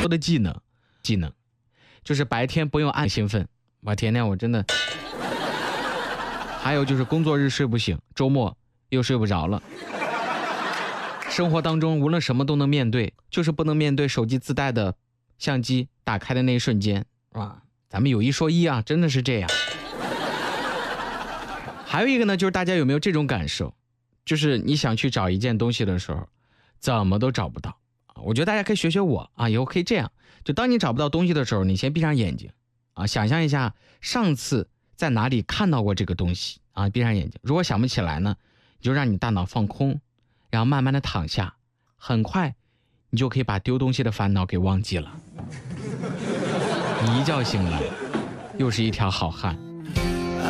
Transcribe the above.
多的技能，就是白天不用暗兴奋，我天天我真的。还有就是工作日睡不醒，周末又睡不着了。生活当中无论什么都能面对，就是不能面对手机自带的相机打开的那一瞬间啊！咱们有一说一啊，真的是这样。还有一个呢，就是大家有没有这种感受，就是你想去找一件东西的时候，怎么都找不到。我觉得大家可以学学我啊，以后可以这样，就当你找不到东西的时候，你先闭上眼睛啊，想象一下上次在哪里看到过这个东西啊，闭上眼睛。如果想不起来呢，你就让你大脑放空，然后慢慢的躺下，很快你就可以把丢东西的烦恼给忘记了。你一觉醒来，又是一条好汉。